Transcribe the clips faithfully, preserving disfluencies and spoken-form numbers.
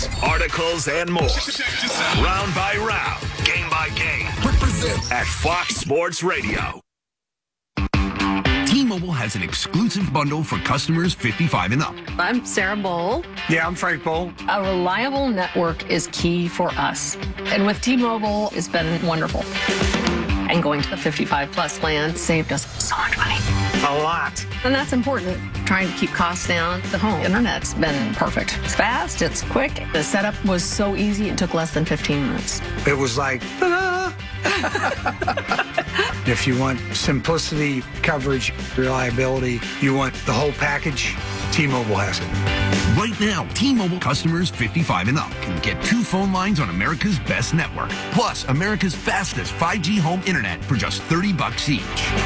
news, articles, and more. Round by round, game by game. Represent at Fox Sports Radio. T-Mobile has an exclusive bundle for customers fifty-five and up. I'm Sarah Bowl. Yeah, I'm Frank Bowl. A reliable network is key for us. And with T-Mobile, it's been wonderful. And going to the fifty-five plus plan saved us so much money. A lot. And that's important. Trying to keep costs down. The home internet's been perfect. It's fast, it's quick. The setup was so easy, it took less than fifteen minutes. It was like, ah. If you want simplicity, coverage, reliability, you want the whole package, T-Mobile has it. Right now, T-Mobile customers fifty-five and up can get two phone lines on America's best network, plus America's fastest five G home internet for just thirty bucks each.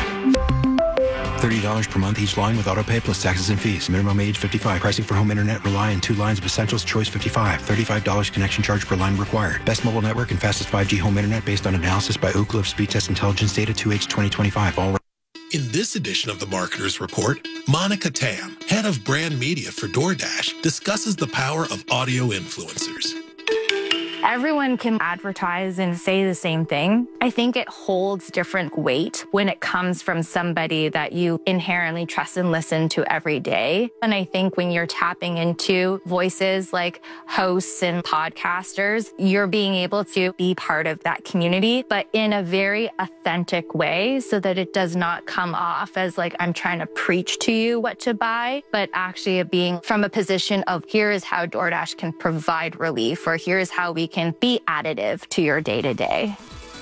thirty dollars per month each line with autopay plus taxes and fees. Minimum age fifty-five. Pricing for home internet rely on two lines of Essentials Choice fifty-five. thirty-five dollars connection charge per line required. Best mobile network and fastest five G home internet based on analysis by Ookla of Speed Test Intelligence Data two H twenty twenty-five. All In this edition of the Marketer's Report, Monica Tam, head of brand media for DoorDash, discusses the power of audio influencers. Everyone can advertise and say the same thing. I think it holds different weight when it comes from somebody that you inherently trust and listen to every day. And I think when you're tapping into voices like hosts and podcasters, you're being able to be part of that community, but in a very authentic way so that it does not come off as like I'm trying to preach to you what to buy, but actually being from a position of here is how DoorDash can provide relief, or here's how we can be additive to your day-to-day.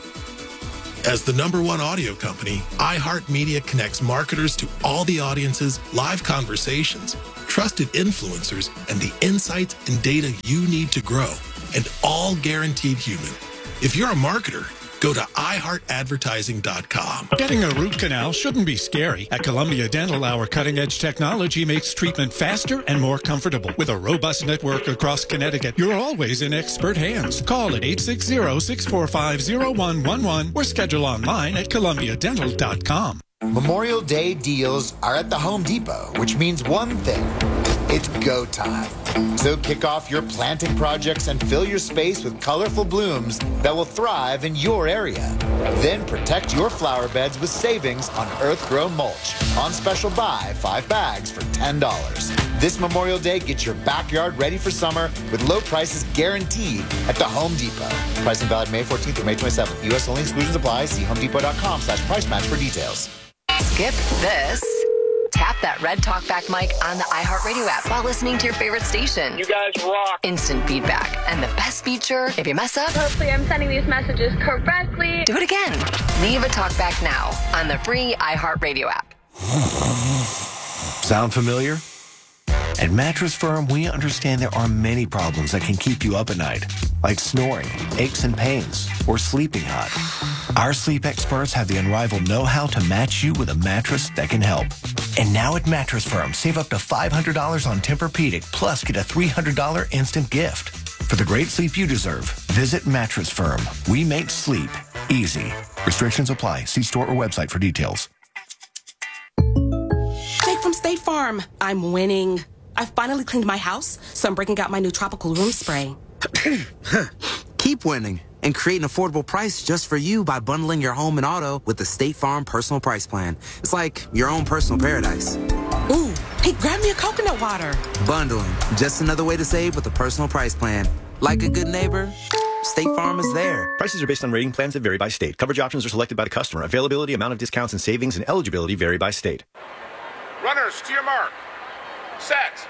As the number one audio company, iHeartMedia connects marketers to all the audiences, live conversations, trusted influencers, and the insights and data you need to grow, and all guaranteed human. If you're a marketer, go to i heart advertising dot com. Getting a root canal shouldn't be scary. At Columbia Dental, our cutting-edge technology makes treatment faster and more comfortable. With a robust network across Connecticut, you're always in expert hands. Call at eight six zero, six four five, zero one one one or schedule online at columbia dental dot com. Memorial Day deals are at the Home Depot, which means one thing. It's go time. So kick off your planting projects and fill your space with colorful blooms that will thrive in your area. Then protect your flower beds with savings on Earth-Grown Mulch. On special buy, five bags for ten dollars. This Memorial Day, get your backyard ready for summer with low prices guaranteed at the Home Depot. Pricing valid May fourteenth through May twenty-seventh. U S only, exclusions apply. See homedepot.com slash price match for details. Skip this. Tap that red talkback mic on the iHeartRadio app while listening to your favorite station. You guys rock. Instant feedback. And the best feature, if you mess up, hopefully I'm sending these messages correctly. Do it again. Leave a talkback now on the free iHeartRadio app. Sound familiar? At Mattress Firm, we understand there are many problems that can keep you up at night, like snoring, aches and pains, or sleeping hot. Our sleep experts have the unrivaled know-how to match you with a mattress that can help. And now at Mattress Firm, save up to five hundred dollars on Tempur-Pedic, plus get a three hundred dollars instant gift. For the great sleep you deserve, visit Mattress Firm. We make sleep easy. Restrictions apply. See store or website for details. Jake from State Farm. I'm winning. I finally cleaned my house, so I'm breaking out my new tropical room spray. Keep winning and create an affordable price just for you by bundling your home and auto with the State Farm Personal Price Plan. It's like your own personal paradise. Ooh, hey, grab me a coconut water. Bundling, just another way to save with a personal price plan. Like a good neighbor, State Farm is there. Prices are based on rating plans that vary by state. Coverage options are selected by the customer. Availability, amount of discounts and savings, and eligibility vary by state. Runners, to your mark. Set.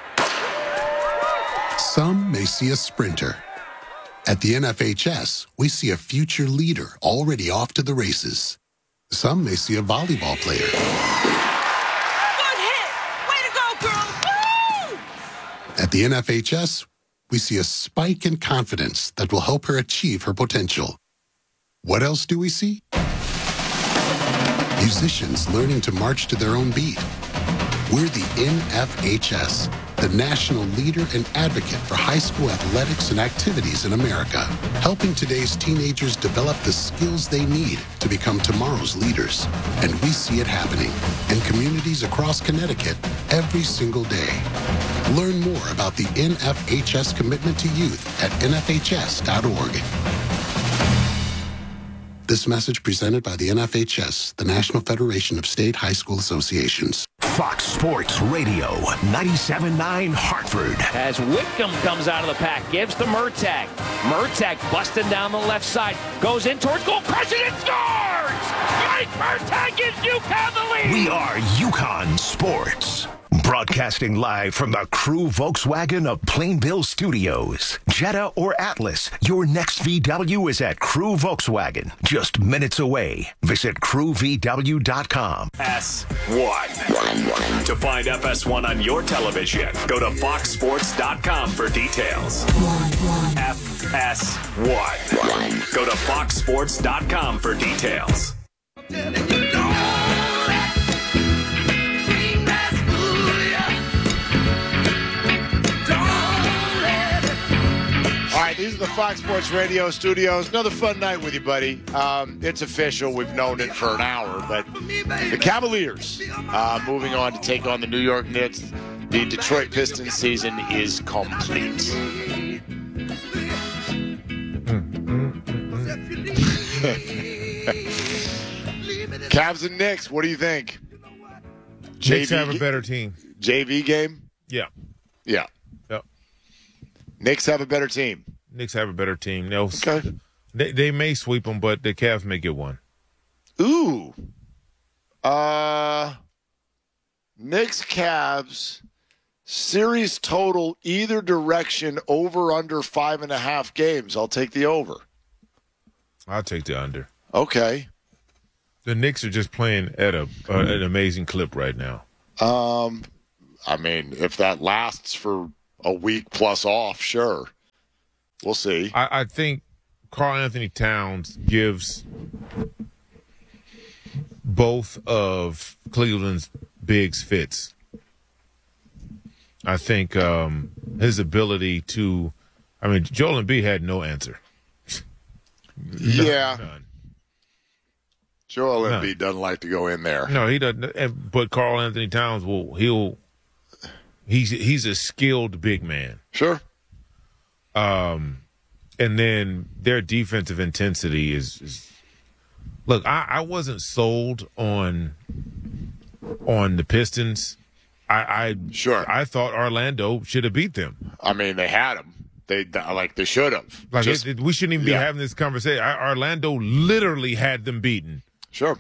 Some may see a sprinter. At the N F H S, we see a future leader already off to the races. Some may see a volleyball player. Good hit! Way to go, girls! Woo! At the N F H S, we see a spike in confidence that will help her achieve her potential. What else do we see? Musicians learning to march to their own beat. We're the N F H S, the national leader and advocate for high school athletics and activities in America, helping today's teenagers develop the skills they need to become tomorrow's leaders. And we see it happening in communities across Connecticut every single day. Learn more about the N F H S commitment to youth at N F H S dot org. This message presented by the N F H S, the National Federation of State High School Associations. Fox Sports Radio, ninety-seven point nine Hartford. As Whitcomb comes out of the pack, gives to Murtagh. Murtagh busting down the left side, goes in towards goal, crushes and scores! Mike Murtagh gives UConn the lead! We are UConn Sports. Broadcasting live from the Crew Volkswagen of Plainville Studios. Jetta or Atlas, your next V W is at Crew Volkswagen. Just minutes away. Visit crew v w dot com. S one. To find F S one on your television, go to fox sports dot com for details. F S one. Go to fox sports dot com for details. All right, these are the Fox Sports Radio studios. Another fun night with you, buddy. Um, it's official. We've known it for an hour, but the Cavaliers uh, moving on to take on the New York Knicks. The Detroit Pistons season is complete. Cavs and Knicks, what do you think? Knicks have a better team. J V game? Yeah. Yeah. Yep. Knicks have a better team. Knicks have a better team. They'll, okay. They, they may sweep them, but the Cavs may get one. Ooh. Uh, Knicks, Cavs, series total either direction, over under five and a half games. I'll take the over. I'll take the under. Okay. The Knicks are just playing at a uh, an amazing clip right now. Um, I mean, if that lasts for a week plus off, sure. We'll see. I, I think Karl Anthony Towns gives both of Cleveland's bigs fits. I think um, his ability to, I mean, Joel Embiid had no answer. Yeah. None. Joel None. Embiid doesn't like to go in there. No, he doesn't. But Karl Anthony Towns will. He'll. He's he's a skilled big man. Sure. Um, and then their defensive intensity is. is look, I, I wasn't sold on on the Pistons. I, I sure. I thought Orlando should have beat them. I mean, they had them. They like they should have. Like Just, it, it, we shouldn't even yeah. be having this conversation. I, Orlando literally had them beaten. Sure.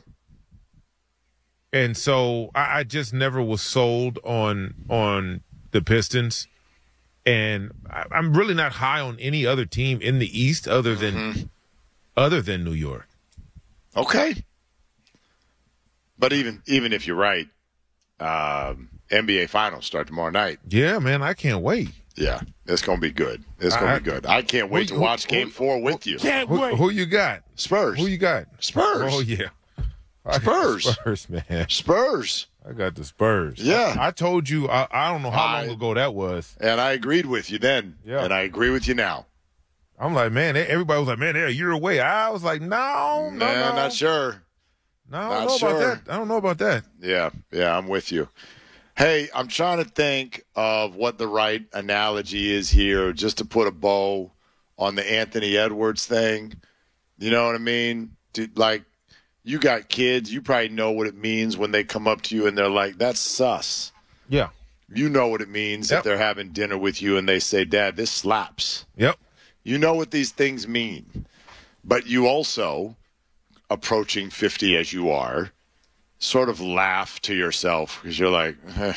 And so I, I just never was sold on on the Pistons, and I, I'm really not high on any other team in the East other than mm-hmm. other than New York. Okay. But even even if you're right, um, N B A Finals start tomorrow night. Yeah, man, I can't wait. Yeah, it's going to be good. It's going to be good. I can't wait who, to watch who, Game who, Four with you. Can't who, wait. Who you got? Spurs. Who you got? Spurs. Oh yeah. Spurs. Spurs, man. Spurs. I got the Spurs. Yeah. I, I told you, I, I don't know how I, long ago that was. And I agreed with you then. Yeah. And I agree with you now. I'm like, man, everybody was like, man, they're a year away. I was like, no, no, Man, no. not sure. No, I not don't know sure. about that. I don't know about that. Yeah, yeah, I'm with you. Hey, I'm trying to think of what the right analogy is here, just to put a bow on the Anthony Edwards thing. You know what I mean? Dude, like, you got kids. You probably know what it means when they come up to you and they're like, that's sus. Yeah. You know what it means Yep. if they're having dinner with you and they say, Dad, this slaps. Yep. You know what these things mean. But you also, approaching fifty as you are, sort of laugh to yourself because you're like, eh.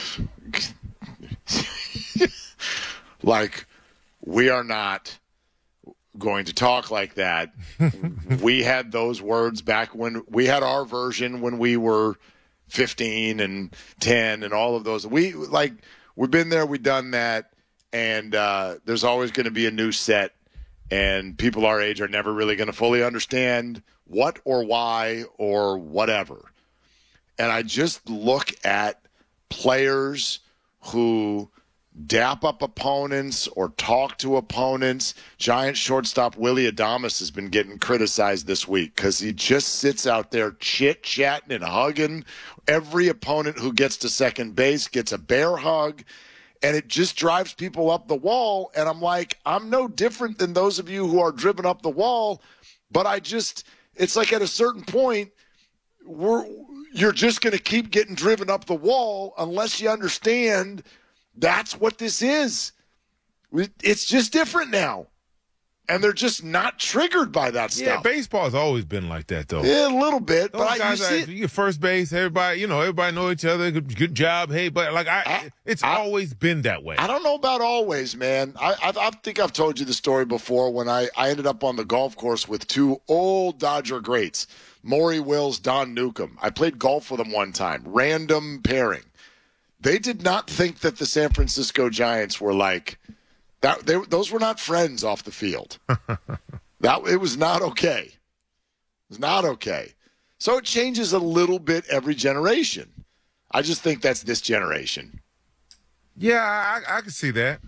like, we are not going to talk like that. We had those words back when we had our version when we were fifteen and ten and all of those. We like, we've been there, we've done that. And uh, there's always going to be a new set. And people our age are never really going to fully understand what or why or whatever. And I just look at players who dap up opponents or talk to opponents. Giant shortstop Willie Adames has been getting criticized this week because he just sits out there chit-chatting and hugging. Every opponent who gets to second base gets a bear hug. and it just drives people up the wall. And I'm like, I'm no different than those of you who are driven up the wall, but I just, it's like at a certain point, we're, you're just going to keep getting driven up the wall unless you understand that's what this is. It's just different now. And they're just not triggered by that stuff. Yeah, baseball's always been like that, though. Yeah, a little bit. Those but guys I, you are, see you get first base, everybody, you know, everybody know each other. Good, good job. Hey, but like I, I it's I, always been that way. I don't know about always, man. I, I, I think I've told you the story before when I, I ended up on the golf course with two old Dodger greats, Maury Wills, Don Newcomb. I played golf with them one time. Random pairing. They did not think that the San Francisco Giants were like that. They, those were not friends off the field. That it was not okay. It was not okay. So it changes a little bit every generation. I just think that's this generation. Yeah, I, I can see that.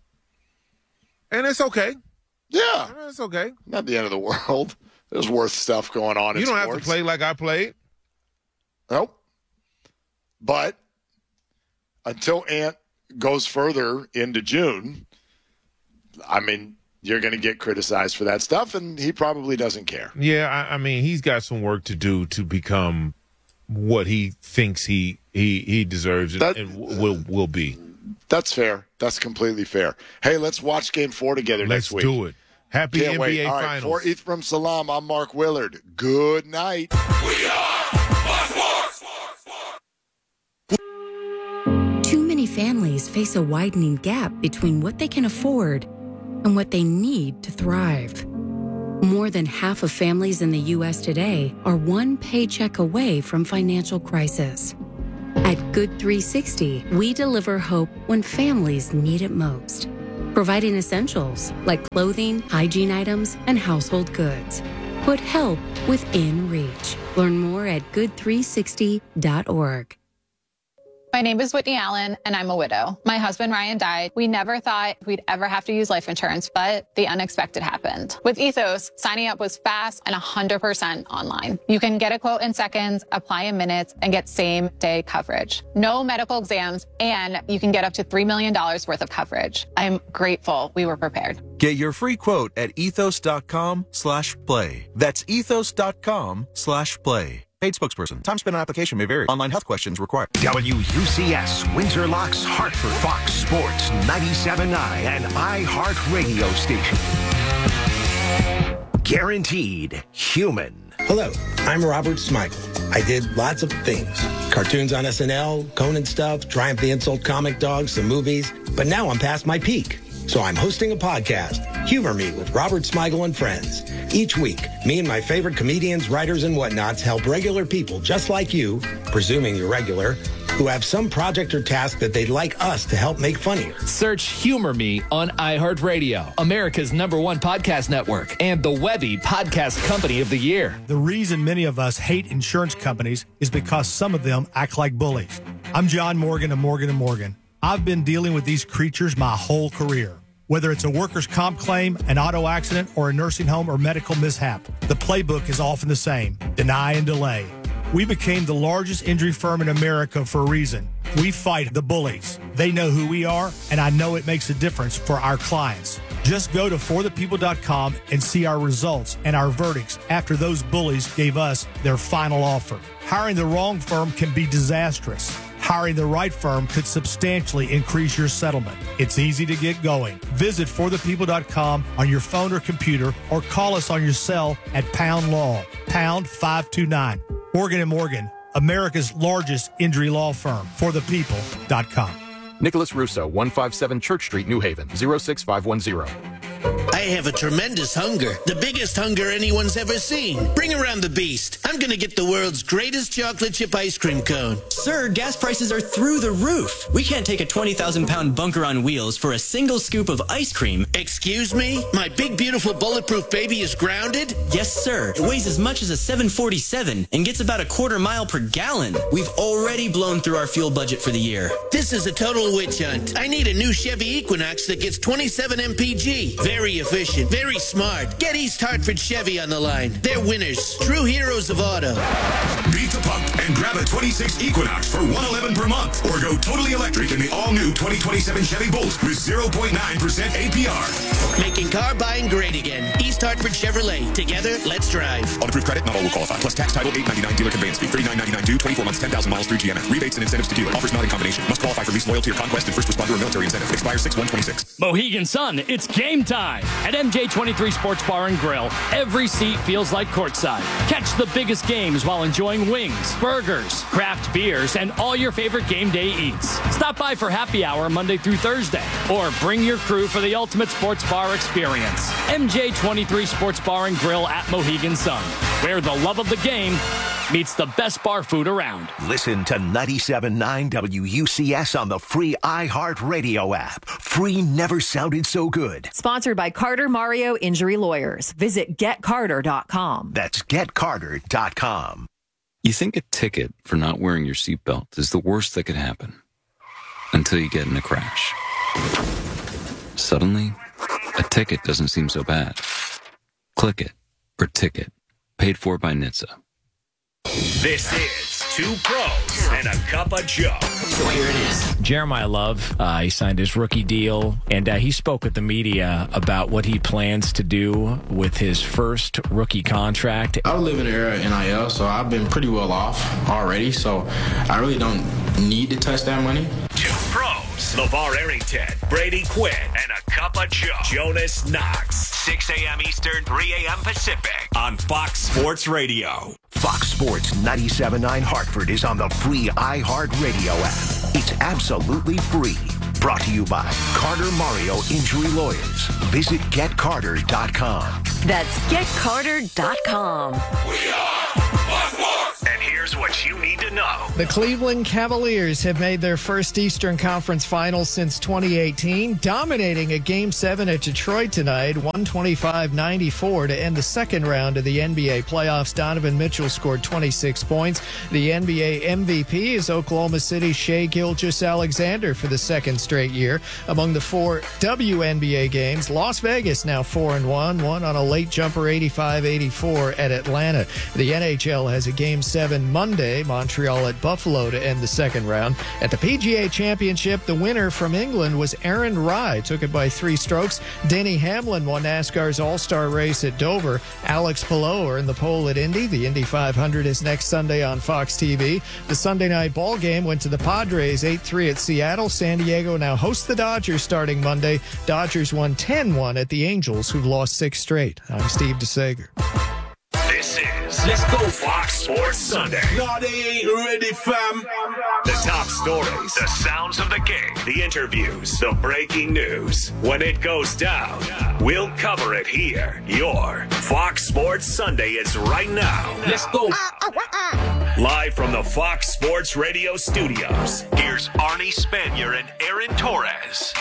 And it's okay. Yeah. It's okay. Not the end of the world. There's worse stuff going on in You don't sports. have to play like I played. Nope. But until Ant goes further into June, I mean, you're going to get criticized for that stuff, and he probably doesn't care. Yeah, I, I mean, he's got some work to do to become what he thinks he he, he deserves that, and will will be. That's fair. That's completely fair. Hey, let's watch Game Four together Let's next week. do it. Happy Can't N B A wait. All right, Finals. for Ephraim Salam, I'm Mark Willard. Good night. We are Fox Sports. Too many families face a widening gap between what they can afford and what they need to thrive. More than half of families in the U S today are one paycheck away from financial crisis. At Good three sixty, we deliver hope when families need it most, providing essentials like clothing, hygiene items, and household goods. Put help within reach. Learn more at good three sixty dot org. My name is Whitney Allen, and I'm a widow. My husband, Ryan, died. We never thought we'd ever have to use life insurance, but the unexpected happened. With Ethos, signing up was fast and one hundred percent online. You can get a quote in seconds, apply in minutes, and get same-day coverage. No medical exams, and you can get up to three million dollars worth of coverage. I'm grateful we were prepared. Get your free quote at ethos.com slash play. That's ethos.com slash play. Paid spokesperson. Time spent on application may vary. Online health questions required. W U C S, Windsor Locks, Hartford, Fox Sports, ninety-seven point nine, and iHeart Radio Station. Guaranteed human. Hello, I'm Robert Smigel. I did lots of things. Cartoons on S N L, Conan stuff, Triumph the Insult comic dogs, some movies. But now I'm past my peak. So I'm hosting a podcast, Humor Me with Robert Smigel and Friends. Each week, me and my favorite comedians, writers, and whatnots help regular people just like you, presuming you're regular, who have some project or task that they'd like us to help make funnier. Search Humor Me on iHeartRadio, America's number one podcast network, and the Webby Podcast Company of the Year. The reason many of us hate insurance companies is because some of them act like bullies. I'm John Morgan of Morgan and Morgan. I've been dealing with these creatures my whole career. Whether it's a workers' comp claim, an auto accident, or a nursing home or medical mishap, the playbook is often the same: deny and delay. We became the largest injury firm in America for a reason. We fight the bullies. They know who we are, and I know it makes a difference for our clients. Just go to for the people dot com and see our results and our verdicts after those bullies gave us their final offer. Hiring the wrong firm can be disastrous. Hiring the right firm could substantially increase your settlement. It's easy to get going. Visit for the people dot com on your phone or computer, or call us on your cell at Pound Law, pound five two nine. Morgan and Morgan, America's largest injury law firm. for the people dot com. Nicholas Russo, one fifty-seven Church Street, New Haven, zero six five one zero. I have a tremendous hunger, the biggest hunger anyone's ever seen. Bring around the beast. I'm going to get the world's greatest chocolate chip ice cream cone. Sir, gas prices are through the roof. We can't take a twenty thousand pound bunker on wheels for a single scoop of ice cream. Excuse me? My big, beautiful, bulletproof baby is grounded? Yes, sir. It weighs as much as a seven forty-seven and gets about a quarter mile per gallon. We've already blown through our fuel budget for the year. This is a total witch hunt. I need a new Chevy Equinox that gets twenty-seven M P G. Very efficient. efficient, very smart. Get East Hartford Chevy on the line. They're winners, true heroes of auto. Beat the pump and grab a twenty-six Equinox for one hundred eleven dollars per month. Or go totally electric in the all-new twenty twenty-seven Chevy Bolt with zero point nine percent A P R. Making car buying great again. East Hartford Chevrolet. Together, let's drive. On approved credit, not all will qualify. Plus tax, title, eight ninety-nine dealer conveyance fee, thirty-nine ninety-nine due, twenty-four months, ten thousand miles through G M F. Rebates and incentives to dealer. Offers not in combination. Must qualify for lease, loyalty, or conquest and first responder or military incentive. Expires six one twenty-six. Mohegan Sun, it's game time. At M J twenty-three Sports Bar and Grill, every seat feels like courtside. Catch the biggest games while enjoying wings, burgers, craft beers, and all your favorite game day eats. Stop by for happy hour Monday through Thursday, or bring your crew for the ultimate sports bar experience. M J twenty-three Sports Bar and Grill at Mohegan Sun, where the love of the game meets the best bar food around. Listen to ninety-seven point nine W U C S on the free iHeartRadio app. Free never sounded so good. Sponsored by Carter Mario Injury Lawyers. Visit get carter dot com. That's get carter dot com. You think a ticket for not wearing your seatbelt is the worst that could happen until you get in a crash. Suddenly, a ticket doesn't seem so bad. Click it or ticket. Paid for by N H T S A. This is Two Pros and a Cup of Joe. So here it is. Jeremiah Love, uh, he signed his rookie deal, and uh, he spoke with the media about what he plans to do with his first rookie contract. I live in the era of N I L, so I've been pretty well off already, so I really don't need to touch that money. Two Pros. LeVar Arrington, Brady Quinn, and a Cup of Joe. Jonas Knox. six a.m. Eastern, three a.m. Pacific. On Fox Sports Radio. Fox Sports ninety-seven point nine Hartford is on the free iHeartRadio app. It's absolutely free. Brought to you by Carter Mario Injury Lawyers. Visit get carter dot com. That's get carter dot com. We are Fox Sports. And here's what you need to know. The Cleveland Cavaliers have made their first Eastern Conference Finals since twenty eighteen, dominating a Game seven at Detroit tonight, one twenty-five ninety-four to end the second round of the N B A playoffs. Donovan Mitchell scored twenty-six points. The N B A M V P is Oklahoma City's Shai Gilgeous-Alexander for the second straight year. Among the four W N B A games, Las Vegas now four and one, won on a late jumper eighty-five eighty-four at Atlanta. The N H L has a Game seven Monday, Montreal at Buffalo to end the second round. At the P G A Championship, the winner from England was Aaron Rai, took it by three strokes. Denny Hamlin won NASCAR's All-Star race at Dover. Alex Palou earned the pole at Indy. The Indy five hundred is next Sunday on Fox T V. The Sunday night ball game went to the Padres eight three at Seattle. San Diego now hosts the Dodgers starting Monday. Dodgers won ten one at the Angels, who've lost six straight. I'm Steve DeSager. This is Let's Go Fox Sports Sunday. No, they ain't ready, fam. The top stories, the sounds of the game, the interviews, the breaking news. When it goes down, we'll cover it here. Your Fox Sports Sunday is right now. Let's go. Live from the Fox Sports Radio studios, here's Arnie Spanier and Aaron Torres.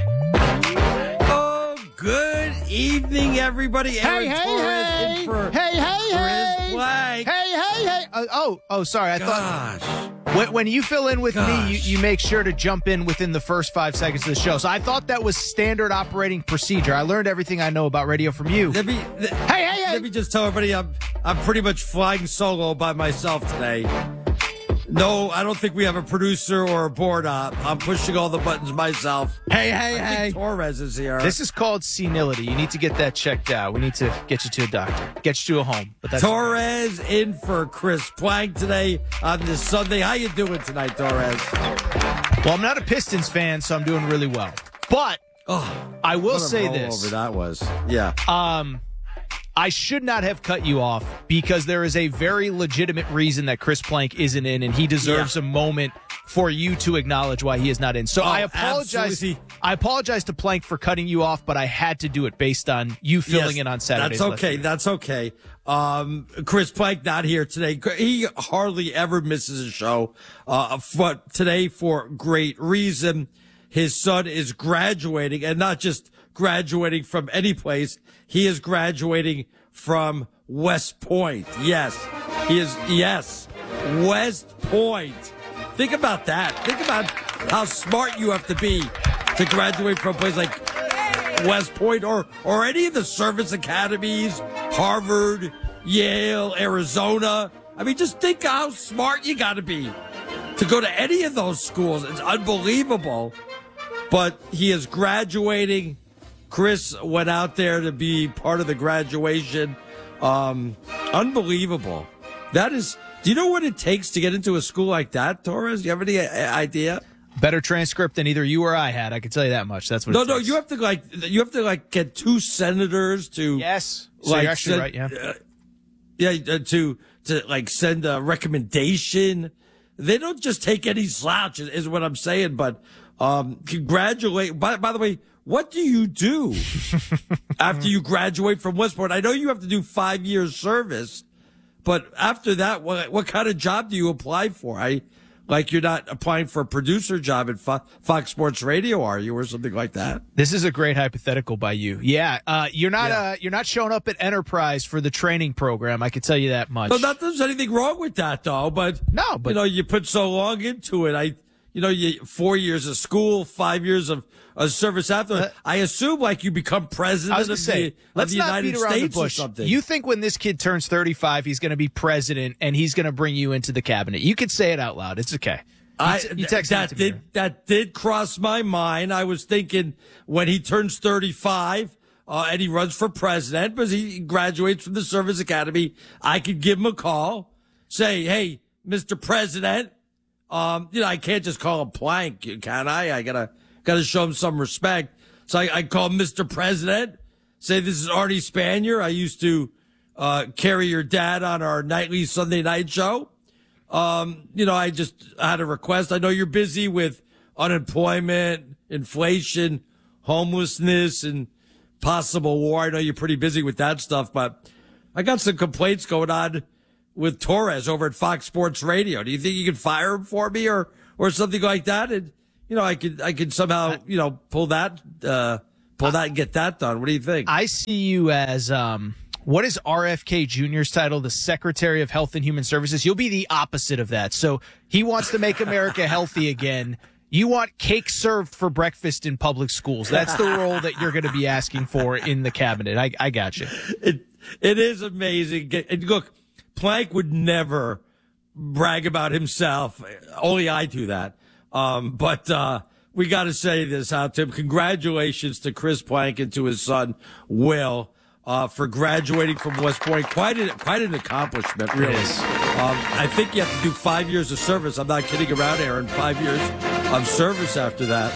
Good evening, everybody. Aaron hey, hey, Torres hey. in for hey, hey, Chris hey. Blank. Hey, hey, hey. Uh, oh, oh, sorry. I Gosh. thought when, when you fill in with Gosh. me, you, you make sure to jump in within the first five seconds of the show. So I thought that was standard operating procedure. I learned everything I know about radio from you. Let me, th- hey, hey, hey. Let me just tell everybody I'm I'm pretty much flying solo by myself today. No, I don't think we have a producer or a board op. I'm pushing all the buttons myself. Hey, hey, I hey. think Torres is here. This is called senility. You need to get that checked out. We need to get you to a doctor, get you to a home. But that's Torres in for Chris Plank today on this Sunday. How you doing tonight, Torres? Well, I'm not a Pistons fan, so I'm doing really well. But oh, I will what a say this. rollover that was. Yeah. Um, I should not have cut you off because there is a very legitimate reason that Chris Plank isn't in, and he deserves yeah. a moment for you to acknowledge why he is not in. So oh, I apologize. Absolutely. I apologize to Plank for cutting you off, but I had to do it based on you filling yes, in on Saturdays. That's okay. That's okay. Um, Chris Plank not here today. He hardly ever misses a show. Uh, but today for great reason. His son is graduating, and not just graduating from any place. He is graduating from West Point. Yes, he is. Yes, West Point. Think about that. Think about how smart you have to be to graduate from a place like West Point or, or any of the service academies, Harvard, Yale, Arizona. I mean, just think how smart you got to be to go to any of those schools. It's unbelievable. But he is graduating. Chris went out there to be part of the graduation. Um, unbelievable. That is, do you know what it takes to get into a school like that, Torres? Do you have any idea? Better transcript than either you or I had. I can tell you that much. That's what. No, it no, takes. you have to like, you have to like get two senators to. Yes. So like, you're actually send, right. Yeah. Uh, yeah. Uh, to to like send a recommendation. They don't just take any slouch, is, is what I'm saying. But um, congratulate. By, by the way, what do you do after you graduate from West Point? I know you have to do five years service, but after that, what, what kind of job do you apply for? I like you're not applying for a producer job at Fo- Fox Sports Radio, are you, or something like that? This is a great hypothetical by you. Yeah, uh, you're not Yeah. uh, you're not showing up at Enterprise for the training program. I can tell you that much. No, not that there's anything wrong with that, though. But no, but you know, you put so long into it. I, you know, you four years of school, five years of, of service after. Uh, I assume like you become president I was of, say, the, let's of the not United beat around States the or bush. something. You think when this kid turns thirty-five, he's going to be president and he's going to bring you into the cabinet? You could say it out loud. It's okay. I, you text that did here. that did cross my mind. I was thinking when he turns thirty-five uh, and he runs for president because he graduates from the Service Academy, I could give him a call, say, "Hey, Mister President, um, you know, I can't just call him Plank, can I? I gotta gotta show him some respect." So I, I call him Mister President, say, "This is Artie Spanier. I used to uh, carry your dad on our nightly Sunday night show." Um, you know, I just had a request. I know you're busy with unemployment, inflation, homelessness, and possible war. I know you're pretty busy with that stuff, but I got some complaints going on with Torres over at Fox Sports Radio. Do you think you could fire him for me or, or something like that? And, you know, I could, I could somehow, you know, pull that, uh, pull that and get that done. What do you think? I see you as, um, what is R F K Junior's title? The Secretary of Health and Human Services. You'll be the opposite of that. So he wants to make America healthy again. You want cake served for breakfast in public schools. That's the role that you're going to be asking for in the cabinet. I, I got you. It, it is amazing. And look, Plank would never brag about himself. Only I do that. Um, but, uh, we got to say this out, Tim. Congratulations to Chris Plank and to his son, Will. Uh, for graduating from West Point. Quite an, quite an accomplishment, really. Um, I think you have to do five years of service. I'm not kidding around, Aaron. Five years of service after that.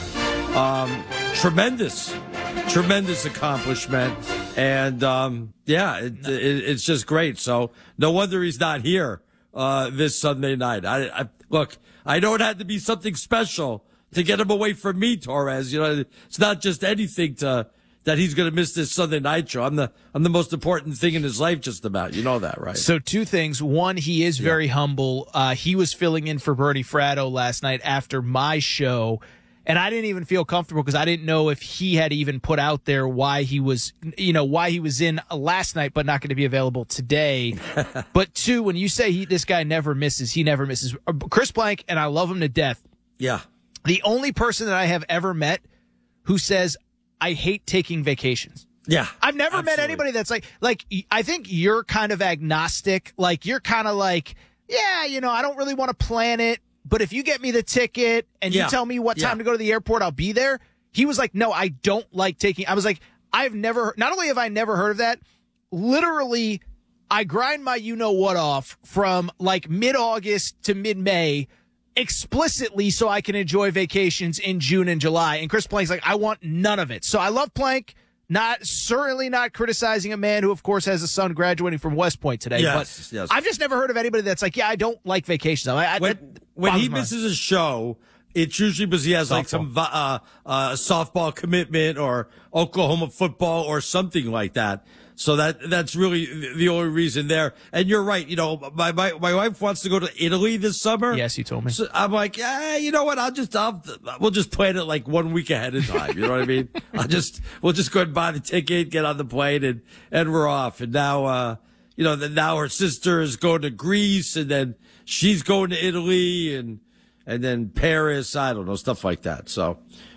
Um, tremendous, tremendous accomplishment. And, um, yeah, it, it, it's just great. So no wonder he's not here uh, this Sunday night. I, I look, I know it had to be something special to get him away from me, Torres. You know, it's not just anything to that he's going to miss this Sunday night show. I'm the I'm the most important thing in his life, just about. You know that, right? So two things. One, he is very yeah. humble. Uh, he was filling in for Bernie Fratto last night after my show, and I didn't even feel comfortable because I didn't know if he had even put out there why he was, you know, why he was in last night but not going to be available today. But two, when you say he, this guy never misses, he never misses. Chris Plank, and I love him to death. Yeah. The only person that I have ever met who says, I hate taking vacations. Yeah. I've never absolutely. met anybody that's like, like, I think you're kind of agnostic. Like, you're kind of like, yeah, you know, I don't really want to plan it, but if you get me the ticket and yeah. you tell me what time yeah. to go to the airport, I'll be there. He was like, no, I don't like taking, I was like, I've never, not only have I never heard of that, literally, I grind my you-know-what off from like mid-August to mid-May explicitly so I can enjoy vacations in June and July. And Chris Plank's like, I want none of it. So I love Plank, not certainly not criticizing a man who, of course, has a son graduating from West Point today. Yes, but yes. I've just never heard of anybody that's like, yeah, I don't like vacations. I, I, when when he misses a show, it's usually because he has softball. like some uh, uh, softball commitment or Oklahoma football or something like that. So that that's really the only reason there. And you're right. You know, my, my, my wife wants to go to Italy this summer. Yes, you told me. So I'm like, yeah, you know what? I'll just, I'll, we'll just plan it like one week ahead of time. You know what I mean? I'll just, we'll just go and buy the ticket, get on the plane, and, and we're off. And now, uh, you know, then now her sister is going to Greece, and then she's going to Italy, and, and then Paris. I don't know, stuff like that. So,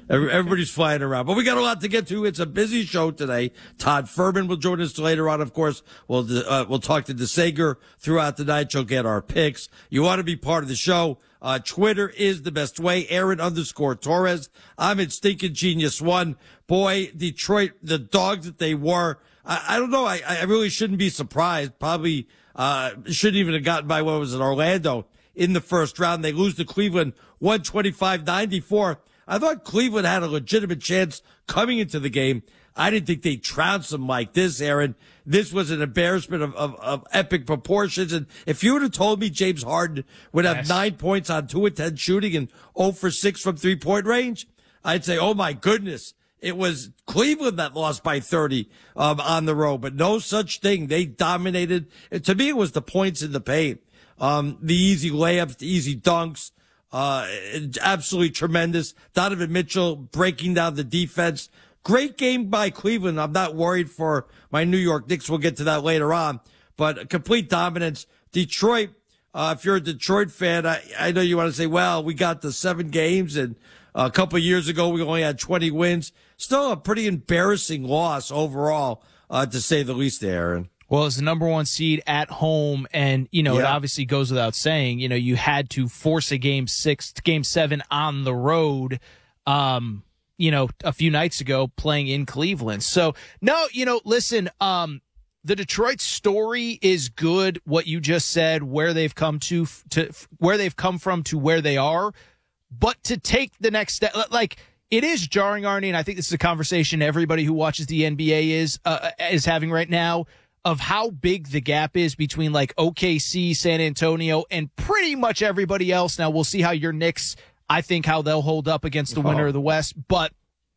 Everybody's flying around. But we got a lot to get to. It's a busy show today. Todd Furman will join us later on, of course. We'll, uh, we'll talk to DeSager throughout the night. You'll get our picks. You want to be part of the show. Uh, Twitter is the best way. Aaron underscore Torres. I'm at Stinking Genius One. Boy, Detroit, the dogs that they were. I, I don't know. I, I really shouldn't be surprised. Probably, uh, shouldn't even have gotten by what was in Orlando in the first round. They lose to Cleveland one twenty-five ninety-four. I thought Cleveland had a legitimate chance coming into the game. I didn't think they'd trounce them like this, Aaron. This was an embarrassment of, of, of epic proportions. And if you would have told me James Harden would have yes. nine points on two of ten shooting and zero for six from three-point range, I'd say, oh, my goodness. It was Cleveland that lost by thirty um, on the road, but no such thing. They dominated. And to me, it was the points in the paint, um, the easy layups, the easy dunks. Uh, absolutely tremendous. Donovan Mitchell breaking down the defense. Great game by Cleveland. I'm not worried for my New York Knicks. We'll get to that later on, but complete dominance. Detroit, uh, if you're a Detroit fan, I, I know you want to say, well, we got the seven games and a couple of years ago we only had twenty wins. Still a pretty embarrassing loss overall, uh, to say the least there, Aaron. Well, it's the number one seed at home, and, you know, yeah. it obviously goes without saying, you know, you had to force a game six, game seven on the road, um, you know, a few nights ago playing in Cleveland. So, no, you know, listen, um, the Detroit story is good, what you just said, where they've come to, to where they've come from to where they are, but to take the next step, like, it is jarring, Arnie, and I think this is a conversation everybody who watches the N B A is, uh, is having right now, of how big the gap is between like O K C, San Antonio, and pretty much everybody else. Now we'll see how your Knicks, I think how they'll hold up against the oh. winner of the West. But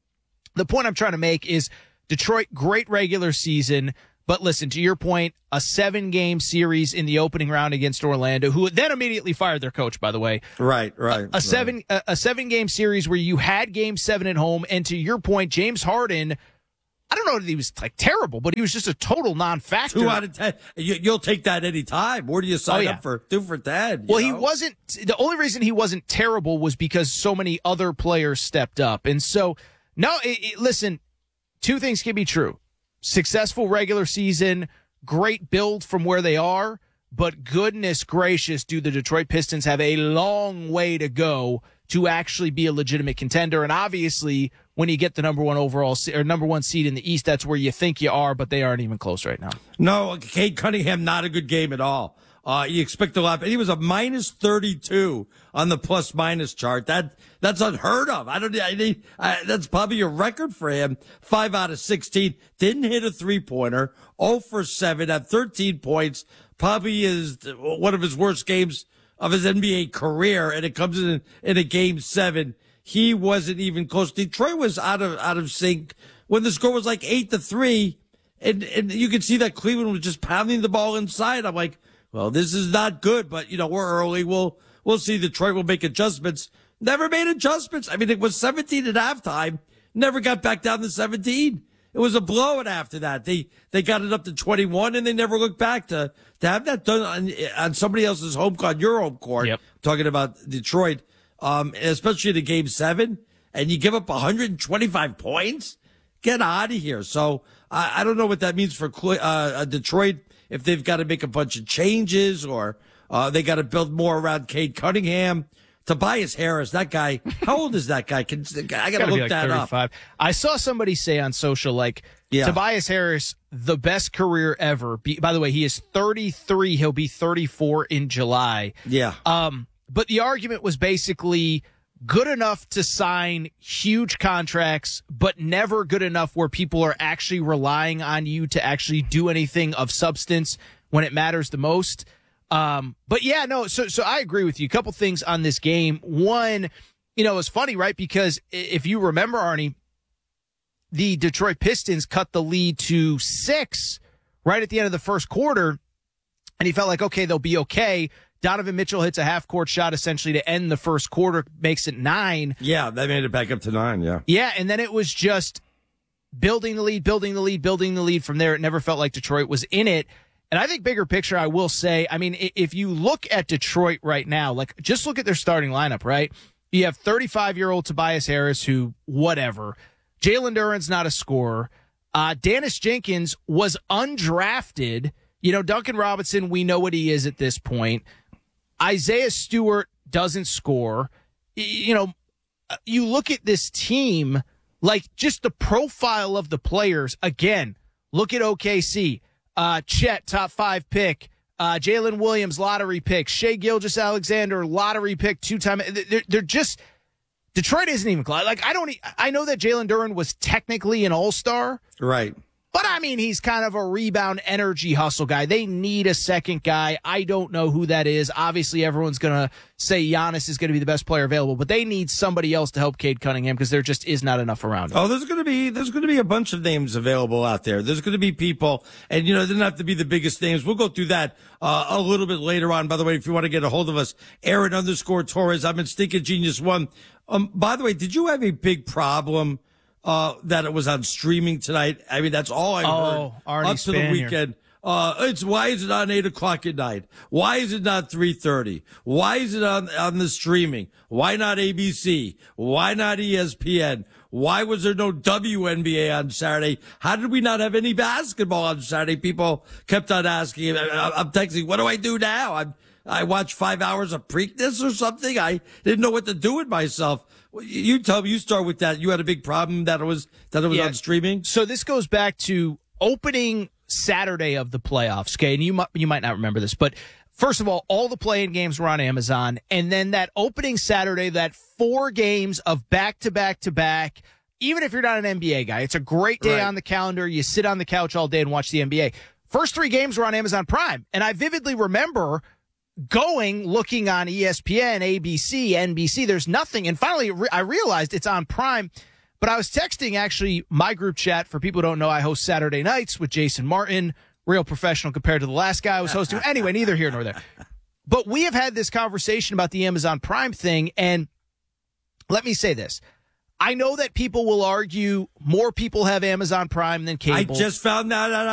the point I'm trying to make is Detroit, great regular season. But listen, to your point, a seven game series in the opening round against Orlando, who then immediately fired their coach, by the way. Right, right. A, a right. seven, a, a seven game series where you had game seven at home. And to your point, James Harden, I don't know that he was like terrible, but he was just a total non-factor. Two out of ten. You, you'll take that any time. Where do you sign oh, yeah. up for two for ten? Well, know? he wasn't. The only reason he wasn't terrible was because so many other players stepped up. And so, no, it, it, listen, two things can be true. Successful regular season, great build from where they are, but goodness gracious, do the Detroit Pistons have a long way to go to actually be a legitimate contender. And obviously, when you get the number one overall or number one seed in the East, that's where you think you are, but they aren't even close right now. No, Cade Cunningham, not a good game at all. Uh, you expect a lot, but he was a minus thirty-two on the plus minus chart. That, that's unheard of. I don't, I, I, that's probably a record for him. Five out of sixteen. Didn't hit a three pointer. zero for seven at thirteen points. Probably is one of his worst games of his N B A career. And it comes in, in a game seven. He wasn't even close. Detroit was out of, out of sync when the score was like eight to three. And, and you could see that Cleveland was just pounding the ball inside. I'm like, well, this is not good, but you know, we're early. We'll, we'll see. Detroit will make adjustments. Never made adjustments. I mean, it was seventeen at halftime. Never got back down to seventeen. It was a blowout after that. They, they got it up to twenty-one and they never looked back to, to have that done on, on somebody else's home court, your home court. Yep. Talking about Detroit, um, especially in a game seven, and you give up one hundred twenty-five points. Get out of here. So I, I don't know what that means for uh, Detroit. If they've got to make a bunch of changes or uh, they got to build more around Cade Cunningham. Tobias Harris, that guy, how old is that guy? Can, I got to look like that thirty-five. up. I saw somebody say on social, like, yeah. Tobias Harris, the best career ever. Be, by the way, he is thirty-three. He'll be thirty-four in July. Yeah. Um, but the argument was basically good enough to sign huge contracts, but never good enough where people are actually relying on you to actually do anything of substance when it matters the most. Um, but yeah, no, so, so I agree with you. A couple things on this game. One, you know, it's funny, right? Because if you remember, Arnie, the Detroit Pistons cut the lead to six right at the end of the first quarter, and he felt like, okay, they'll be okay. Donovan Mitchell hits a half-court shot essentially to end the first quarter, makes it nine. Yeah, that made it back up to nine, yeah. Yeah, and then it was just building the lead, building the lead, building the lead. From there, it never felt like Detroit was in it. And I think bigger picture, I will say, I mean, if you look at Detroit right now, like, just look at their starting lineup, right? You have thirty-five-year-old Tobias Harris, who, whatever. Jalen Duren's not a scorer. Uh, Dennis Jenkins was undrafted. You know, Duncan Robinson, we know what he is at this point. Isaiah Stewart doesn't score. You know, you look at this team, like just the profile of the players. Again, look at O K C. Uh, Chet, top five pick. Uh, Jalen Williams, lottery pick. Shai Gilgeous-Alexander, lottery pick, two-time. They're, they're just – Detroit isn't even – like, I don't – I know that Jalen Duren was technically an all-star. Right. But, I mean, he's kind of a rebound energy hustle guy. They need a second guy. I don't know who that is. Obviously, everyone's going to say Giannis is going to be the best player available, but they need somebody else to help Cade Cunningham because there just is not enough around him. Oh, there's going to be there's going to be a bunch of names available out there. There's going to be people, and, you know, they don't have to be the biggest names. We'll go through that uh, a little bit later on. By the way, if you want to get a hold of us, Aaron underscore Torres. I'm in Stinking Genius One. Um, by the way, did you have a big problem Uh, that it was on streaming tonight? I mean, that's all I oh, heard up to Spanier. the weekend. Uh, it's why is it on eight o'clock at night? Why is it not three thirty? Why is it on on the streaming? Why not A B C? Why not E S P N? Why was there no W N B A on Saturday? How did we not have any basketball on Saturday? People kept on asking. I, I'm texting, what do I do now? I'm, I watched five hours of Preakness or something. I didn't know what to do with myself. You tell me, you start with that. You had a big problem that it was that it was yeah. on streaming. So this goes back to opening Saturday of the playoffs. Okay, and you might you might not remember this, but first of all, all the play-in games were on Amazon, and then that opening Saturday, that four games of back to back to back. Even if you're not an N B A guy, it's a great day right. on the calendar. You sit on the couch all day and watch the N B A. First three games were on Amazon Prime, and I vividly remember going, looking on E S P N, A B C, N B C, there's nothing. And finally, I realized it's on Prime. But I was texting, actually, my group chat. For people who don't know, I host Saturday nights with Jason Martin, real professional compared to the last guy I was hosting. Anyway, neither here nor there. But we have had this conversation about the Amazon Prime thing. And let me say this. I know that people will argue more people have Amazon Prime than cable. I just found that out